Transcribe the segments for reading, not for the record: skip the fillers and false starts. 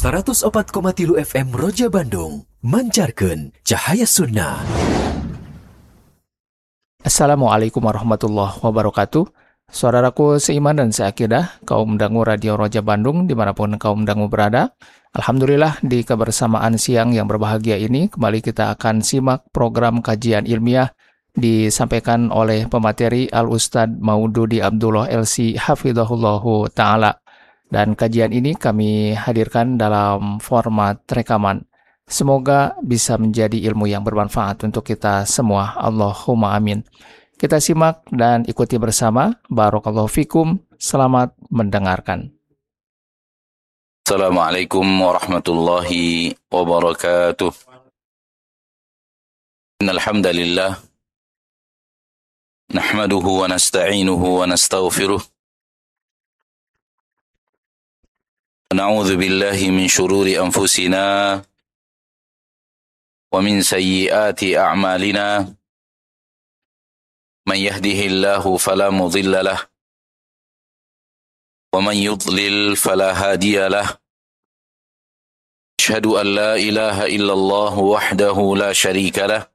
104,3 FM Roja Bandung, mancarkeun cahaya sunnah. Assalamualaikum warahmatullahi wabarakatuh. Saudaraku seiman dan seakidah, kaum dangu Radio Roja Bandung dimanapun kaum dangu berada. Alhamdulillah di kebersamaan siang yang berbahagia ini, kembali kita akan simak program kajian ilmiah disampaikan oleh pemateri Al-Ustadz Maududi Abdullah LC Hafidhahullahu Ta'ala. Dan kajian ini kami hadirkan dalam format rekaman. Semoga bisa menjadi ilmu yang bermanfaat untuk kita semua. Allahumma amin. Kita simak dan ikuti bersama. Barakallahu fikum. Selamat mendengarkan. Assalamualaikum warahmatullahi wabarakatuh. Innal hamdalillah nahmaduhu wa nasta'inuhu wa nastaghfiruh. Na'udzu billahi min shururi anfusina wa min sayyiati a'malina. Man yahdihillahu fala mudilla lahu wa man yudlil fala hadiya lahu. Asyhadu an la ilaha illallah wahdahu la syarika lahu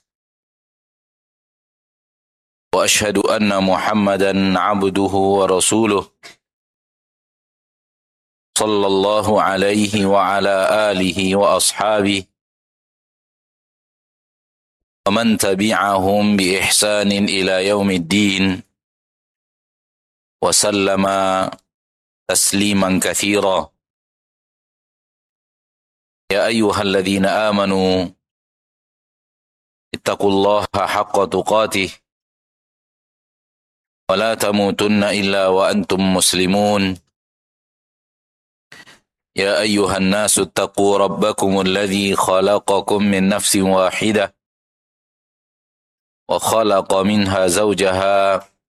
wa asyhadu anna Muhammadan 'abduhu wa rasuluh. Sallallahu alaihi wa ala alihi wa ashabihi wa man tabi'ahum bi ihsanin ila yaumiddin wa sallama tasliman katsira. Ya ayyuhalladzina amanu ittaqullaha haqqa tuqatih wa la tamutunna illa wa antum muslimun. يا أيها الناس اتقوا ربكم الذي خلقكم من نفس واحدة وخلق منها زوجها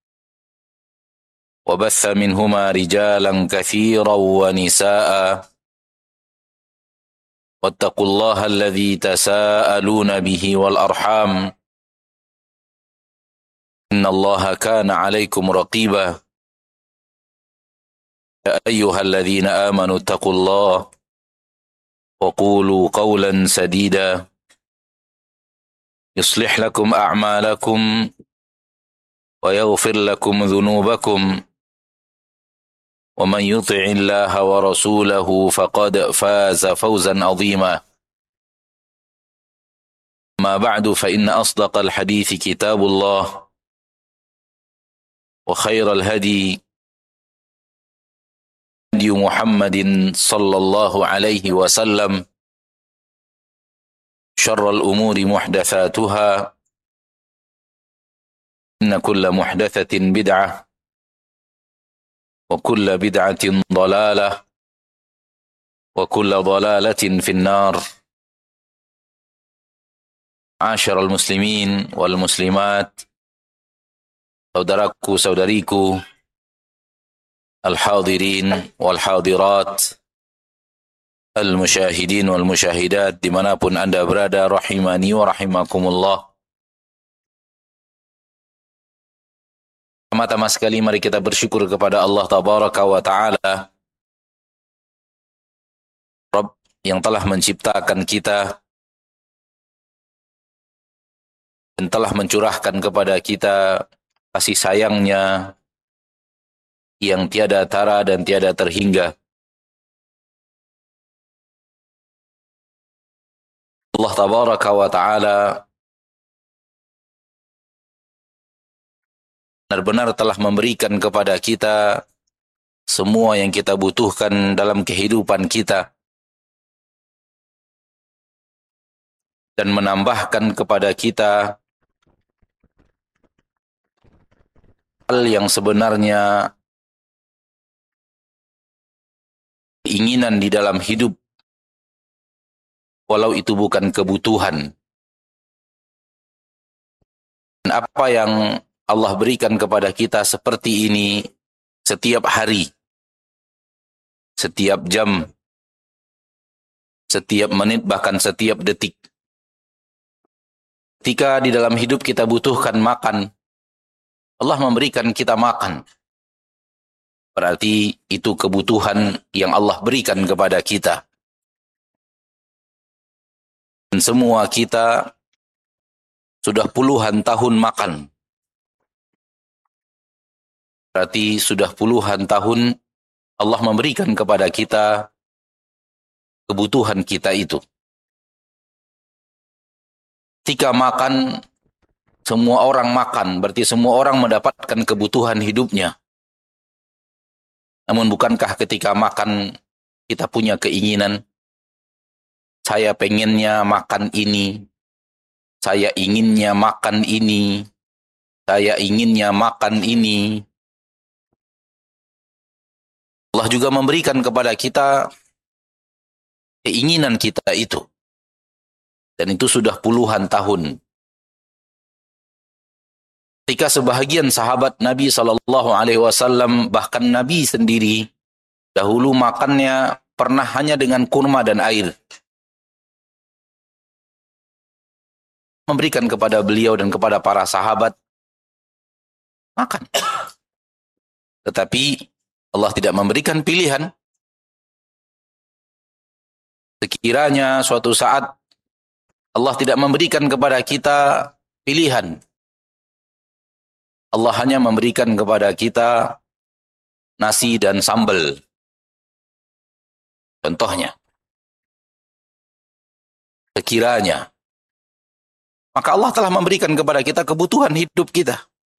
وبث منهما رجالا كثيرا ونساء واتقوا الله الذي تساءلون به والأرحام إن الله كان عليكم رقيبا. يا أيها الذين آمنوا اتقوا الله وقولوا قولا سديدا يصلح لكم أعمالكم ويغفر لكم ذنوبكم ومن يطع الله ورسوله فقد فاز فوزا عظيما. ما بعد فإن أصدق الحديث كتاب الله وخير الهدي هدي محمد صلى الله عليه وسلم شر الأمور محدثاتها إن كل محدثة بدعة وكل بدعة ضلالة وكل ضلالة في النار. عاشر المسلمين والمسلمات, saudaraku saudariku, al-hadirin wal-hadirat, al-musyahidin wal-musyahidat, dimanapun Anda berada, rahimani wa rahimakumullah. Pertama-tama sekali mari kita bersyukur kepada Allah Tabaraka wa Ta'ala, Rabb yang telah menciptakan kita dan telah mencurahkan kepada kita kasih sayangnya yang tiada tara dan tiada terhingga. Allah Tabaraka wa Ta'ala benar-benar telah memberikan kepada kita semua yang kita butuhkan dalam kehidupan kita dan menambahkan kepada kita hal yang sebenarnya keinginan di dalam hidup, walau itu bukan kebutuhan. Dan apa yang Allah berikan kepada kita seperti ini setiap hari, setiap jam, setiap menit, bahkan setiap detik. Ketika di dalam hidup kita butuhkan makan, Allah memberikan kita makan. Berarti itu kebutuhan yang Allah berikan kepada kita. Dan semua kita sudah puluhan tahun makan. Berarti sudah puluhan tahun Allah memberikan kepada kita kebutuhan kita itu. Ketika makan, semua orang makan, berarti semua orang mendapatkan kebutuhan hidupnya. Namun bukankah ketika makan kita punya keinginan, saya pengennya makan ini, saya inginnya makan ini, saya inginnya makan ini. Allah juga memberikan kepada kita keinginan kita itu. Dan itu sudah puluhan tahun. Ketika sebahagian sahabat Nabi SAW, bahkan Nabi sendiri, dahulu makannya pernah hanya dengan kurma dan air. Memberikan kepada beliau dan kepada para sahabat makan. Tetapi Allah tidak memberikan pilihan. Sekiranya suatu saat Allah tidak memberikan kepada kita pilihan, Allah hanya memberikan kepada kita nasi dan sambal. Contohnya, sekiranya, maka Allah telah memberikan kepada kita kebutuhan hidup kita.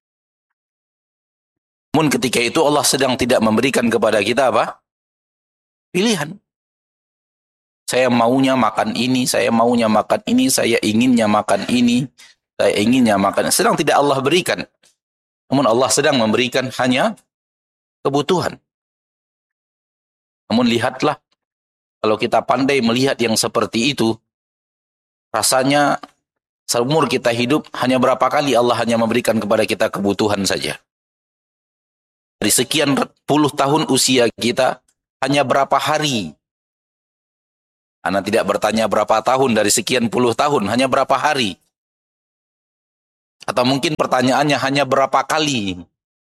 Namun ketika itu Allah sedang tidak memberikan kepada kita apa? Pilihan. Saya maunya makan ini, saya maunya makan ini, saya inginnya makan ini, saya inginnya makan. Sedang tidak Allah berikan. Namun Allah sedang memberikan hanya kebutuhan. Namun lihatlah, kalau kita pandai melihat yang seperti itu, rasanya seumur kita hidup, hanya berapa kali Allah hanya memberikan kepada kita kebutuhan saja. Dari sekian puluh tahun usia kita, hanya berapa hari? Anda tidak bertanya berapa tahun dari sekian puluh tahun, hanya berapa hari? Atau mungkin pertanyaannya hanya berapa kali?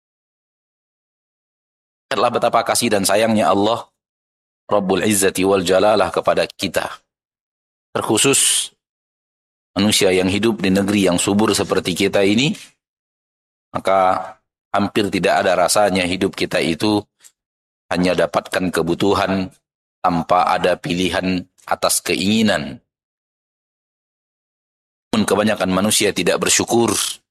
Lihatlah betapa kasih dan sayangnya Allah Rabbul Izzati wal Jalalah kepada kita. Terkhusus manusia yang hidup di negeri yang subur seperti kita ini, maka hampir tidak ada rasanya hidup kita itu hanya dapatkan kebutuhan tanpa ada pilihan atas keinginan. Namun kebanyakan manusia tidak bersyukur.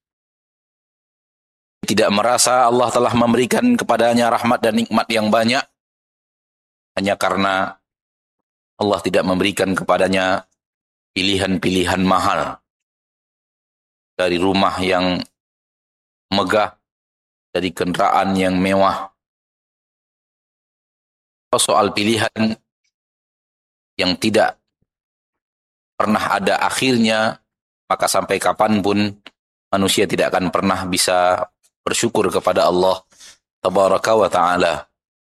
Tidak merasa Allah telah memberikan kepadanya rahmat dan nikmat yang banyak. Hanya karena Allah tidak memberikan kepadanya pilihan-pilihan mahal. Dari rumah yang megah, dari kendaraan yang mewah. Soal pilihan yang tidak pernah ada akhirnya, maka sampai kapanpun manusia tidak akan pernah bisa bersyukur kepada Allah Tabaraka wa Ta'ala.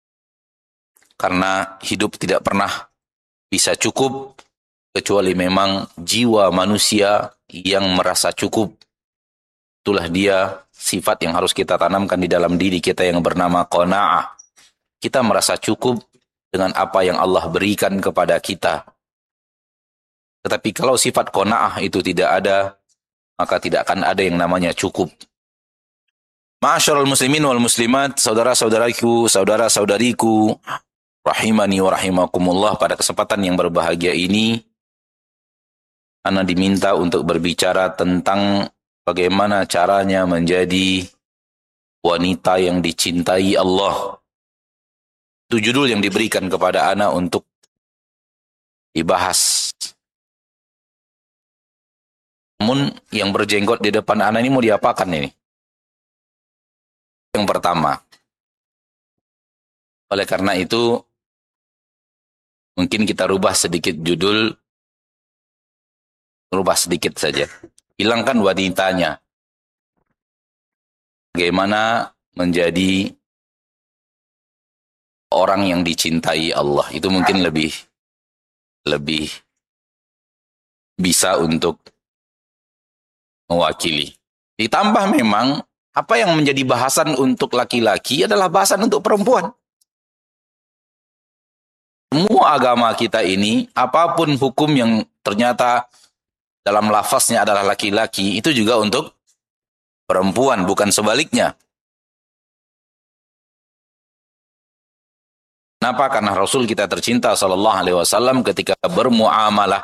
Karena hidup tidak pernah bisa cukup, kecuali memang jiwa manusia yang merasa cukup. Itulah dia sifat yang harus kita tanamkan di dalam diri kita yang bernama qanaah. Kita merasa cukup dengan apa yang Allah berikan kepada kita. Tetapi kalau sifat qanaah itu tidak ada, maka tidak akan ada yang namanya cukup. Ma'asyiral muslimin wal muslimat, saudara-saudaraku, saudara-saudariku, rahimani wa rahimakumullah, pada kesempatan yang berbahagia ini, Ana diminta untuk berbicara tentang bagaimana caranya menjadi wanita yang dicintai Allah. Itu judul yang diberikan kepada Ana untuk dibahas. Namun yang berjenggot di depan Ana ini mau diapakan ini? Yang pertama. Oleh karena itu, mungkin kita rubah sedikit judul, rubah sedikit saja. Hilangkan wanitanya. Bagaimana menjadi orang yang dicintai Allah. Itu mungkin lebih bisa untuk mewakili. Ditambah memang apa yang menjadi bahasan untuk laki-laki adalah bahasan untuk perempuan. Semua agama kita ini, apapun hukum yang ternyata dalam lafaznya adalah laki-laki, itu juga untuk perempuan, bukan sebaliknya. Kenapa? Karena Rasul kita tercinta sallallahu alaihi wasallam ketika bermuamalah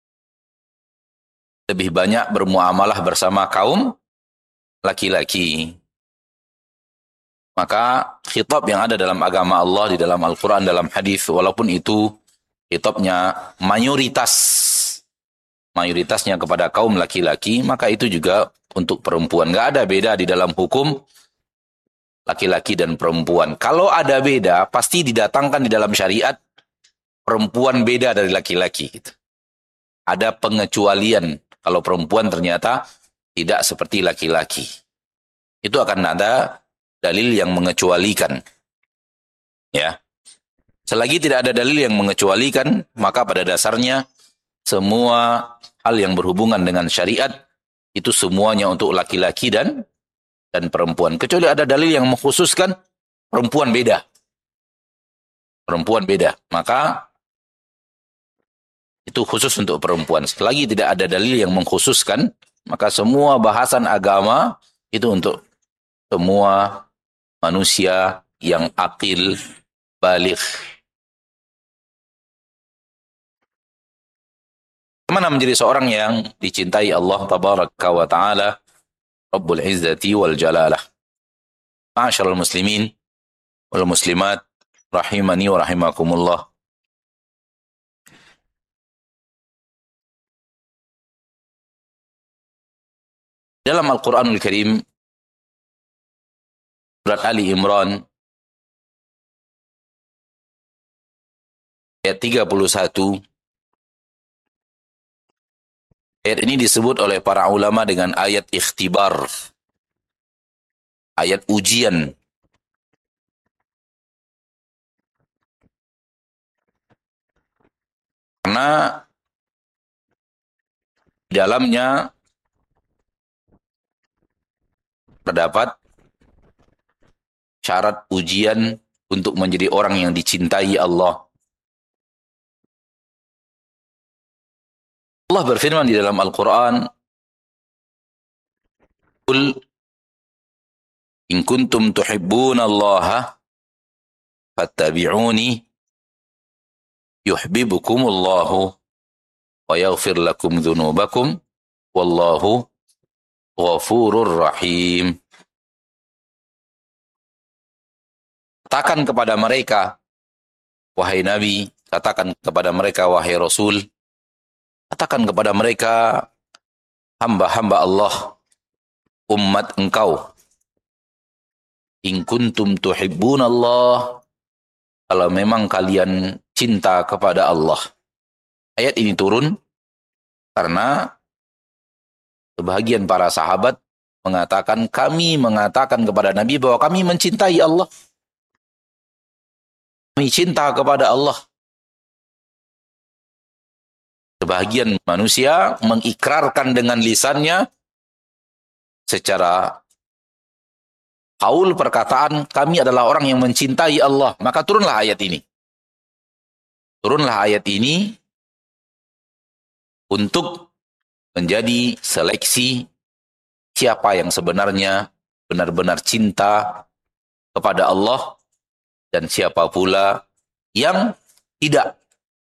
lebih banyak bermuamalah bersama kaum laki-laki. Maka khitab yang ada dalam agama Allah, di dalam Al-Quran, dalam hadis, walaupun itu khitabnya mayoritasnya kepada kaum laki-laki, maka itu juga untuk perempuan. Nggak ada beda di dalam hukum laki-laki dan perempuan. Kalau ada beda, pasti didatangkan di dalam syariat perempuan beda dari laki-laki. Ada pengecualian kalau perempuan ternyata tidak seperti laki-laki. Itu akan ada dalil yang mengecualikan. Ya. Selagi tidak ada dalil yang mengecualikan, maka pada dasarnya semua hal yang berhubungan dengan syariat itu semuanya untuk laki-laki dan perempuan. Kecuali ada dalil yang mengkhususkan perempuan beda. Perempuan beda. Maka itu khusus untuk perempuan. Selagi tidak ada dalil yang mengkhususkan, maka semua bahasan agama itu untuk semua manusia yang akil, baligh. Bagaimana menjadi seorang yang dicintai Allah Tabaraka wa Ta'ala, Rabbul Izzati wal Jalalah. Ma'asyiral muslimin wal muslimat, rahimani wa rahimakumullah. Dalam Al-Quranul Karim, surat Ali Imran, ayat 31, ayat ini disebut oleh para ulama dengan ayat ikhtibar, ayat ujian. Karena di dalamnya terdapat syarat ujian untuk menjadi orang yang dicintai Allah. Allah berfirman di dalam Al-Quran, Qul in kuntum tuhibbuna Allah fattabi'uni yuhibbukumullahu wa yaghfir lakum dhunubakum wallahu ghafurur rahim. Katakan kepada mereka, wahai Nabi, katakan kepada mereka, wahai Rasul, katakan kepada mereka, hamba-hamba Allah, umat engkau, in kuntum tuhibbun Allah, kalau memang kalian cinta kepada Allah. Ayat ini turun karena sebahagian para sahabat mengatakan, kami mengatakan kepada Nabi bahwa kami mencintai Allah. Kami cinta kepada Allah. Sebahagian manusia mengikrarkan dengan lisannya secara qaul, perkataan, kami adalah orang yang mencintai Allah. Maka turunlah ayat ini. Turunlah ayat ini untuk menjadi seleksi siapa yang sebenarnya benar-benar cinta kepada Allah dan siapa pula yang tidak.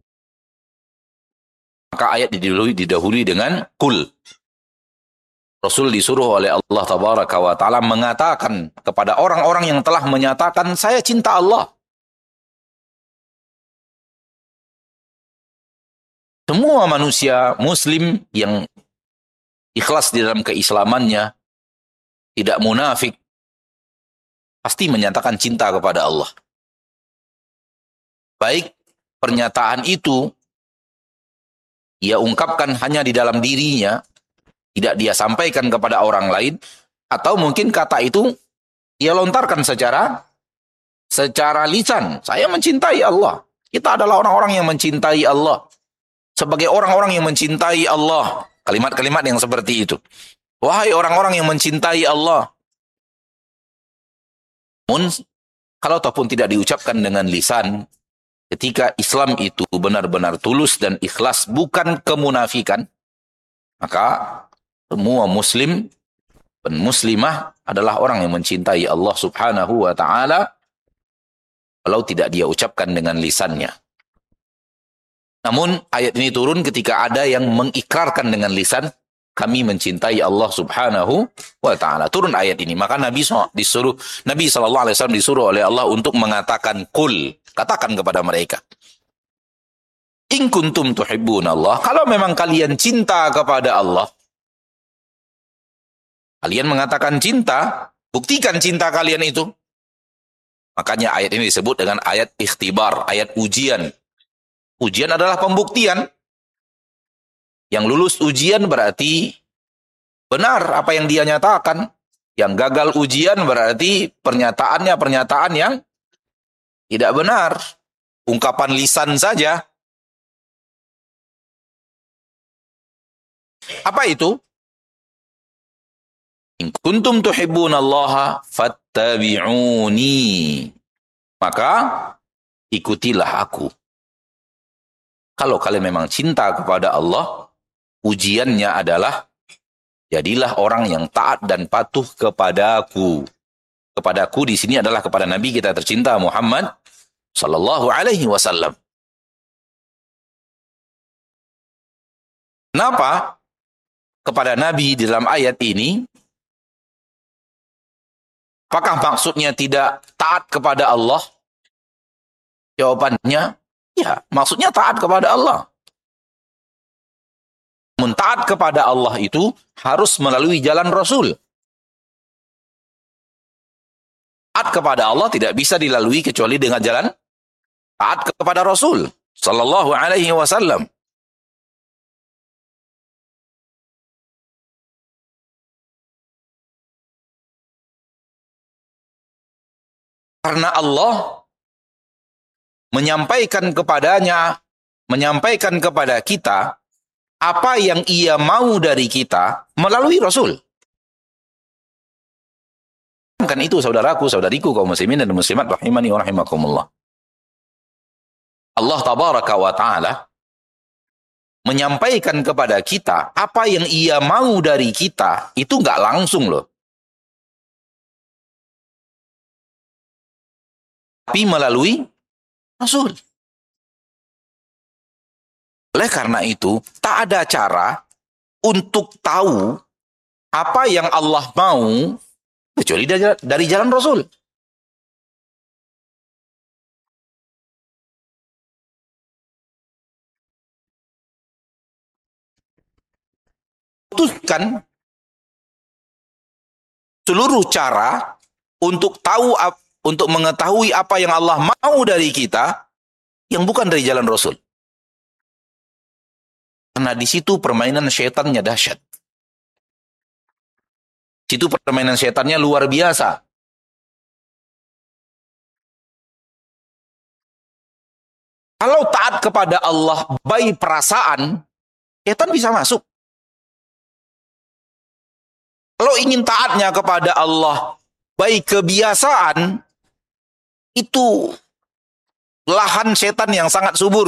Maka ayat didahului dengan kul. Rasul disuruh oleh Allah Tabaraka wa Ta'ala mengatakan kepada orang-orang yang telah menyatakan, saya cinta Allah. Semua manusia muslim yang ikhlas di dalam keislamannya, tidak munafik, pasti menyatakan cinta kepada Allah. Baik pernyataan itu ia ungkapkan hanya di dalam dirinya, tidak dia sampaikan kepada orang lain, atau mungkin kata itu ia lontarkan secara lisan. Saya mencintai Allah. Kita adalah orang-orang yang mencintai Allah. Sebagai orang-orang yang mencintai Allah. Kalimat-kalimat yang seperti itu. Wahai orang-orang yang mencintai Allah. Namun, kalau ataupun tidak diucapkan dengan lisan, ketika Islam itu benar-benar tulus dan ikhlas, bukan kemunafikan, Maka semua muslim dan muslimah adalah orang yang mencintai Allah Subhanahu wa taala kalau tidak dia ucapkan dengan lisannya. Namun ayat ini turun ketika ada yang mengikrarkan dengan lisan, kami mencintai Allah Subhanahu wa taala. Turun ayat ini, maka Nabi sallallahu alaihi wasallam disuruh oleh Allah untuk mengatakan qul, katakan kepada mereka. In kuntum tuhibbunallah, kalau memang kalian cinta kepada Allah, kalian mengatakan cinta, buktikan cinta kalian itu. Makanya ayat ini disebut dengan ayat ikhtibar, ayat ujian. Ujian adalah pembuktian. Yang lulus ujian berarti benar apa yang dia nyatakan. Yang gagal ujian berarti pernyataannya pernyataan yang tidak benar. Ungkapan lisan saja. Apa itu? In kuntum tuhibbunallaha fattabi'uni. Maka ikutilah aku. Kalau kalian memang cinta kepada Allah, ujiannya adalah jadilah orang yang taat dan patuh kepadaku. Kepadaku di sini adalah kepada Nabi kita tercinta Muhammad sallallahu alaihi wasallam. Kenapa kepada Nabi di dalam ayat ini? Apakah maksudnya tidak taat kepada Allah? Jawabannya, ya, maksudnya taat kepada Allah. Namun taat kepada Allah itu harus melalui jalan Rasul. Taat kepada Allah tidak bisa dilalui kecuali dengan jalan taat kepada Rasul sallallahu alaihi wasallam. Karena Allah menyampaikan kepada kita apa yang ia mau dari kita melalui Rasul. Kan itu saudaraku, saudariku, kaum muslimin dan muslimat rahimani wa rahimakumullah. Allah tabaraka wa ta'ala menyampaikan kepada kita apa yang ia mau dari kita itu nggak langsung loh. Tapi melalui Rasul. Oleh karena itu, tak ada cara untuk tahu apa yang Allah mau kecuali dari jalan Rasul. Putuskan seluruh cara untuk untuk mengetahui apa yang Allah mau dari kita yang bukan dari jalan Rasul. Karena di situ permainan syaitannya dahsyat. Di situ permainan syaitannya luar biasa. Kalau taat kepada Allah by perasaan, syaitan bisa masuk. Kalau ingin taatnya kepada Allah by kebiasaan, itu lahan setan yang sangat subur.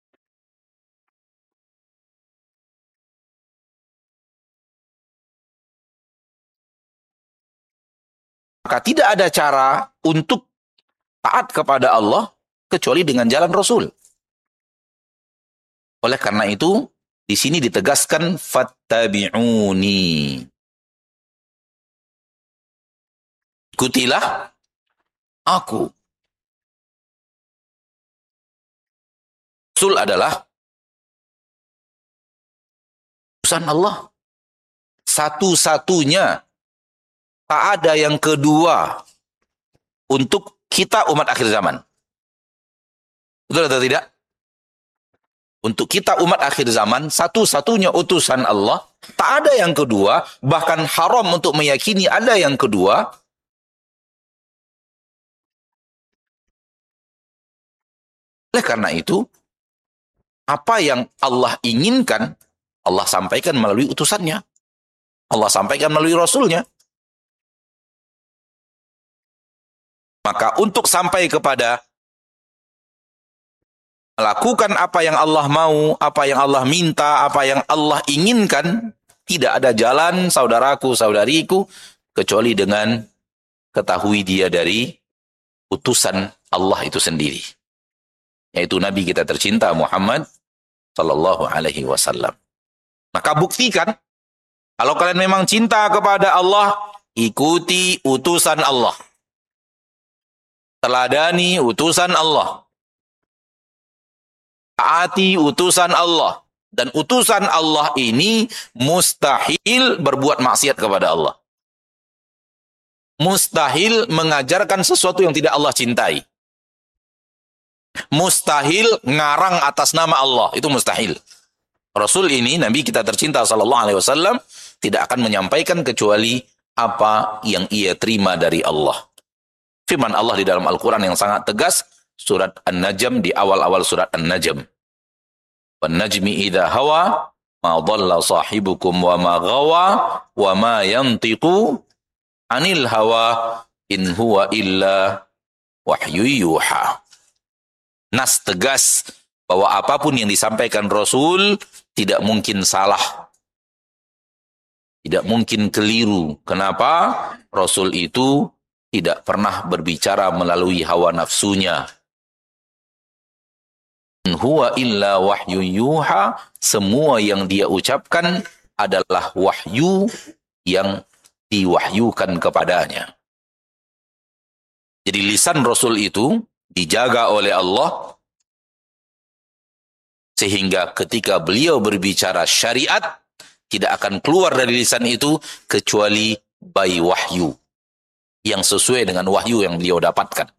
Maka tidak ada cara untuk taat kepada Allah kecuali dengan jalan Rasul. Oleh karena itu, di sini ditegaskan fattabi'uni. Ikutilah aku. Rasul adalah utusan Allah. Satu-satunya. Tak ada yang kedua untuk kita umat akhir zaman. Betul atau tidak? Untuk kita umat akhir zaman, satu-satunya utusan Allah. Tak ada yang kedua, bahkan haram untuk meyakini ada yang kedua. Oleh karena itu, apa yang Allah inginkan, Allah sampaikan melalui utusannya. Allah sampaikan melalui Rasulnya. Maka untuk sampai kepada melakukan apa yang Allah mau, apa yang Allah minta, apa yang Allah inginkan, Tidak ada jalan saudaraku, saudariku, kecuali dengan ketahui dia dari utusan Allah itu sendiri. Yaitu Nabi kita tercinta Muhammad sallallahu alaihi wasallam. Maka buktikan, kalau kalian memang cinta kepada Allah, ikuti utusan Allah. Teladani utusan Allah. Taati utusan Allah. Dan utusan Allah ini mustahil berbuat maksiat kepada Allah. Mustahil mengajarkan sesuatu yang tidak Allah cintai. Mustahil ngarang atas nama Allah. Itu mustahil. Rasul ini, Nabi kita tercinta sallallahu alaihi wasallam, tidak akan menyampaikan kecuali apa yang ia terima dari Allah. Firman Allah di dalam Al-Quran yang sangat tegas, surat An-Najm, di awal-awal surat An-Najm. Wan-najmi idha hawa, ma dhalla sahibukum wa ma ghawa, wa ma yantiqu anil hawa, in huwa illa wahyu yuha. Nas tegas bahwa apapun yang disampaikan Rasul tidak mungkin salah. Tidak mungkin keliru. Kenapa? Rasul itu tidak pernah berbicara melalui hawa nafsunya. Huwa illa wahyu yuha. Semua yang dia ucapkan adalah wahyu yang diwahyukan kepadanya. Jadi lisan Rasul itu dijaga oleh Allah, sehingga ketika beliau berbicara syariat, tidak akan keluar dari lisan itu kecuali by wahyu, yang sesuai dengan wahyu yang beliau dapatkan.